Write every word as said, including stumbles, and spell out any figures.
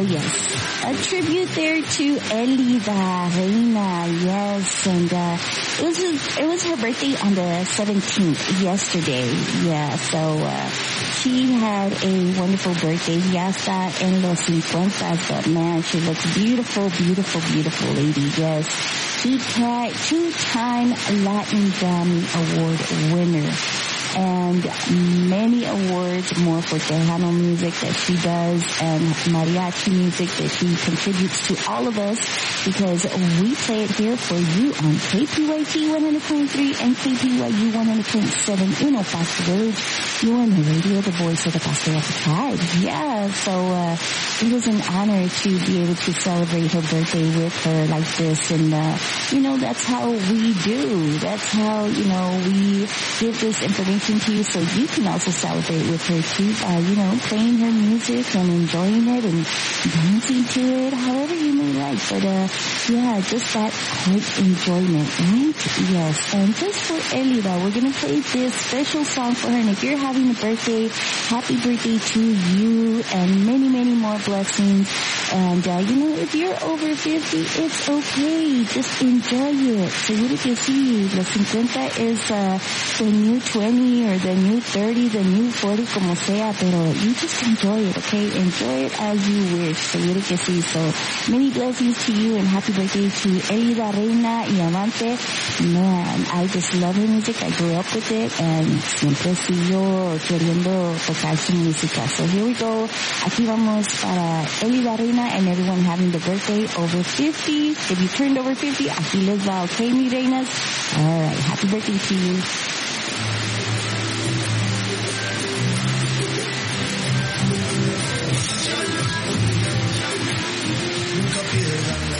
yes, a tribute there to Elida Reina. Yes, and uh, it was his, it was her birthday on the seventeenth, yesterday. Yeah, so uh, she had a wonderful birthday. Ya está en los cincuenta, but man, she looks beautiful, beautiful, beautiful lady. Yes, two time, two-time Latin Grammy Award winner. And many awards more for Tejano music that she does and mariachi music that she contributes to all of us, because we play it here for you on K P Y T one hundred point three and K P Y U one hundred point seven in El Paso Village. You're on the radio, the voice of the Pastoral Tribe. Yeah, so uh, it was an honor to be able to celebrate her birthday with her like this. And, uh, you know, that's how we do. That's how, you know, we give this information to you so you can also celebrate with her too by, you know, playing her music and enjoying it and dancing to it, however you may like. But, uh, yeah, just that quick enjoyment, right? Yes. And just for Elida, we're going to play this special song for her. And if you're having a birthday, happy birthday to you and many, many more blessings. And, uh, you know, if you're over fifty, it's okay. Just enjoy it. Seguro que sí. Los cincuenta is, uh, the new twenty or the new thirty, the new forty, como sea. Pero you just enjoy it, okay? Enjoy it as you wish. Seguro que sí. So, many blessings to you and happy birthday to Elida Reina y Amante. Man, I just love her music. I grew up with it and siempre sigo queriendo tocar su música. So here we go. Aquí vamos para Elida Reina and everyone having the birthday over fifty. If you turned over fifty, aquí les va, okay, mi reinas? Alright, happy birthday to you. Nunca pierdan la